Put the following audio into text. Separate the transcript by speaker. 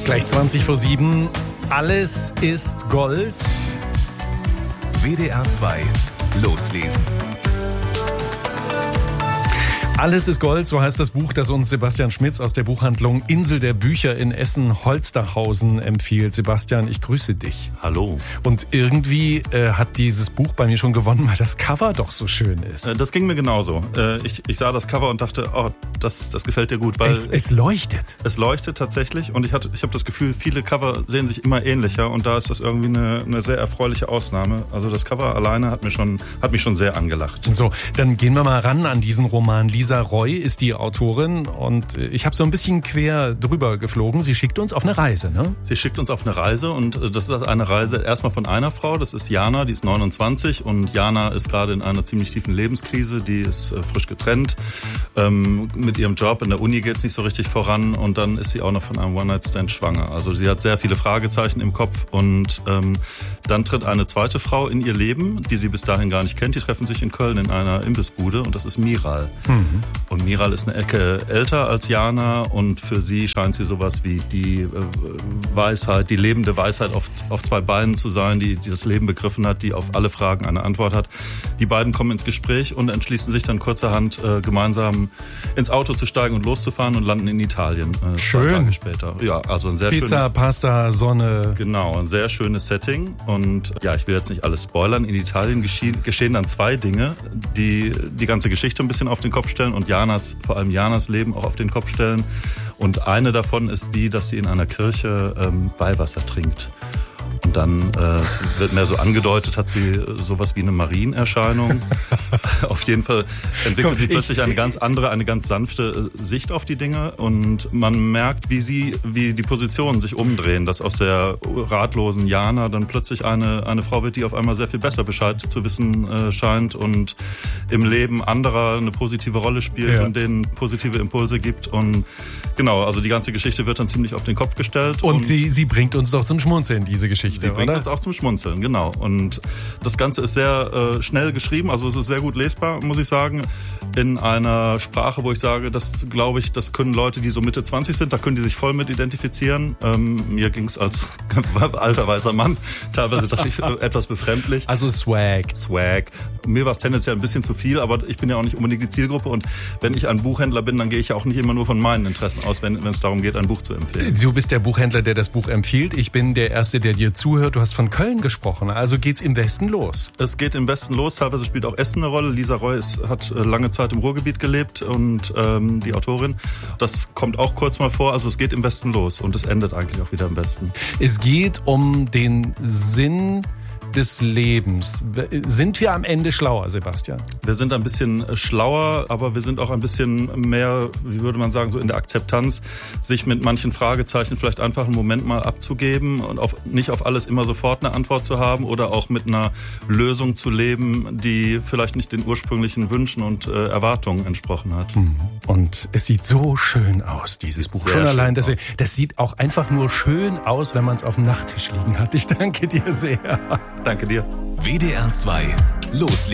Speaker 1: Gleich 7:20. Alles ist Gold.
Speaker 2: WDR 2 loslesen.
Speaker 1: Alles ist Gold, so heißt das Buch, das uns Sebastian Schmitz aus der Buchhandlung Insel der Bücher in Essen-Holsterhausen empfiehlt. Sebastian, ich grüße dich.
Speaker 3: Hallo.
Speaker 1: Und irgendwie hat dieses Buch bei mir schon gewonnen, weil das Cover doch so schön ist.
Speaker 3: Das ging mir genauso. Ich sah das Cover und dachte, oh, das gefällt dir gut. Weil
Speaker 1: es leuchtet.
Speaker 3: Es leuchtet tatsächlich und ich habe das Gefühl, viele Cover sehen sich immer ähnlicher und da ist das irgendwie eine sehr erfreuliche Ausnahme. Also das Cover alleine hat mich schon sehr angelacht.
Speaker 1: So, dann gehen wir mal ran an diesen Roman. Lisa Roy ist die Autorin und ich habe so ein bisschen quer drüber geflogen. Sie schickt uns auf eine Reise, ne?
Speaker 3: Sie schickt uns auf eine Reise und das ist eine Reise erstmal von einer Frau, das ist Jana, die ist 29 und Jana ist gerade in einer ziemlich tiefen Lebenskrise, die ist frisch getrennt. Mit ihrem Job in der Uni geht's nicht so richtig voran und dann ist sie auch noch von einem One-Night-Stand schwanger. Also sie hat sehr viele Fragezeichen im Kopf und dann tritt eine zweite Frau in ihr Leben, die sie bis dahin gar nicht kennt. Die treffen sich in Köln in einer Imbissbude und das ist Miral. Und Miral ist eine Ecke älter als Jana und für sie scheint sie sowas wie die Weisheit, die lebende Weisheit auf zwei Beinen zu sein, die das Leben begriffen hat, die auf alle Fragen eine Antwort hat. Die beiden kommen ins Gespräch und entschließen sich dann kurzerhand gemeinsam ins Auto zu steigen und loszufahren und landen in Italien.
Speaker 1: Schön.
Speaker 3: 2 Tage später. Ja, also ein sehr
Speaker 1: Pizza,
Speaker 3: schönes,
Speaker 1: Pasta, Sonne.
Speaker 3: Genau, ein sehr schönes Setting und ja, ich will jetzt nicht alles spoilern. In Italien geschehen dann 2 Dinge, die ganze Geschichte ein bisschen auf den Kopf stellen und vor allem Janas Leben auch auf den Kopf stellen. Und eine davon ist die, dass sie in einer Kirche Weihwasser trinkt. Und dann wird mehr so angedeutet, hat sie sowas wie eine Marienerscheinung. Auf jeden Fall entwickelt sie plötzlich eine ganz andere, eine ganz sanfte Sicht auf die Dinge. Und man merkt, wie die Positionen sich umdrehen, dass aus der ratlosen Jana dann plötzlich eine Frau wird, die auf einmal sehr viel besser Bescheid zu wissen scheint und im Leben anderer eine positive Rolle spielt und denen positive Impulse gibt. Und genau, also die ganze Geschichte wird dann ziemlich auf den Kopf gestellt.
Speaker 1: Und sie bringt uns doch zum Schmunzeln, diese Geschichte.
Speaker 3: Sie bringt uns auch zum Schmunzeln, genau. Und das Ganze ist sehr schnell geschrieben, also es ist sehr gut lesbar, muss ich sagen. In einer Sprache, wo ich sage, das glaube ich, das können Leute, die so Mitte 20 sind, da können die sich voll mit identifizieren. Mir ging es als alter weißer Mann teilweise etwas befremdlich.
Speaker 1: Also Swag.
Speaker 3: Mir war es tendenziell ein bisschen zu viel, aber ich bin ja auch nicht unbedingt die Zielgruppe. Und wenn ich ein Buchhändler bin, dann gehe ich ja auch nicht immer nur von meinen Interessen aus, wenn es darum geht, ein Buch zu empfehlen.
Speaker 1: Du bist der Buchhändler, der das Buch empfiehlt. Ich bin der Erste, der dir zuhört. Du hast von Köln gesprochen. Also geht's im Westen los?
Speaker 3: Es geht im Westen los. Teilweise spielt auch Essen eine Rolle. Lisa Roy hat lange Zeit im Ruhrgebiet gelebt und die Autorin. Das kommt auch kurz mal vor. Also es geht im Westen los und es endet eigentlich auch wieder im Westen.
Speaker 1: Es geht um den Sinn des Lebens. Sind wir am Ende schlauer, Sebastian?
Speaker 3: Wir sind ein bisschen schlauer, aber wir sind auch ein bisschen mehr, wie würde man sagen, so in der Akzeptanz, sich mit manchen Fragezeichen vielleicht einfach einen Moment mal abzugeben und nicht auf alles immer sofort eine Antwort zu haben oder auch mit einer Lösung zu leben, die vielleicht nicht den ursprünglichen Wünschen und Erwartungen entsprochen hat.
Speaker 1: Und es sieht so schön aus, dieses Buch. Schon allein deswegen. Das sieht auch einfach nur schön aus, wenn man es auf dem Nachttisch liegen hat. Ich danke dir sehr.
Speaker 3: Danke dir.
Speaker 2: WDR 2 loslesen.